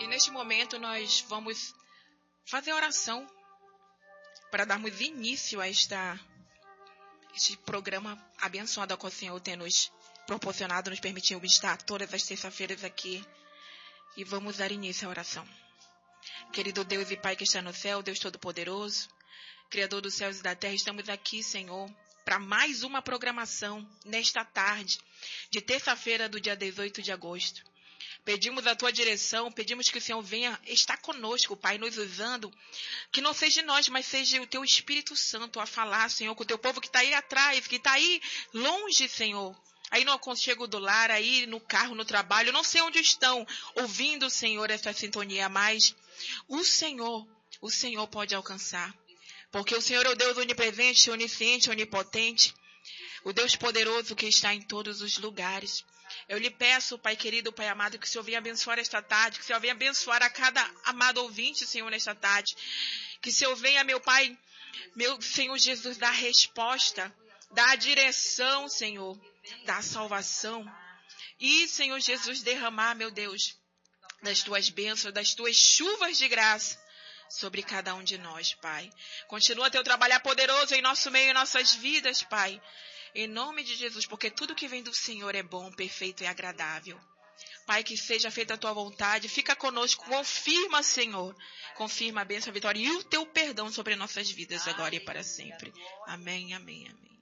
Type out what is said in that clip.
E neste momento nós vamos fazer oração para darmos início a este programa abençoado que o Senhor tem nos proporcionado, nos permitiu estar todas as terças-feiras aqui. E vamos dar início à oração. Querido Deus e Pai que está no céu, Deus Todo-Poderoso, Criador dos céus e da terra, estamos aqui, Senhor, para mais uma programação nesta tarde de terça-feira do dia 18 de agosto. Pedimos a Tua direção, pedimos que o Senhor venha estar conosco, Pai, nos usando, que não seja nós, mas seja o Teu Espírito Santo a falar, Senhor, com o Teu povo que está aí atrás, que está aí longe, Senhor. Aí no aconchego do lar, aí no carro, no trabalho, não sei onde estão ouvindo, Senhor, essa sintonia, mas o Senhor pode alcançar. Porque o Senhor é o Deus onipresente, onisciente, onipotente, o Deus poderoso que está em todos os lugares. Eu lhe peço, Pai querido, Pai amado, que o Senhor venha abençoar esta tarde, que o Senhor venha abençoar a cada amado ouvinte, Senhor, nesta tarde. Que o Senhor venha, meu Pai, meu Senhor Jesus, dar resposta, dar direção, Senhor, dar salvação. E, Senhor Jesus, derramar, meu Deus, das Tuas bênçãos, das Tuas chuvas de graça sobre cada um de nós, Pai. Continua Teu trabalhar poderoso em nosso meio, em nossas vidas, Pai. Em nome de Jesus, porque tudo que vem do Senhor é bom, perfeito e agradável. Pai, que seja feita a Tua vontade, fica conosco, confirma, Senhor. Confirma a bênção, a vitória e o Teu perdão sobre nossas vidas agora e para sempre. Amém, amém, amém.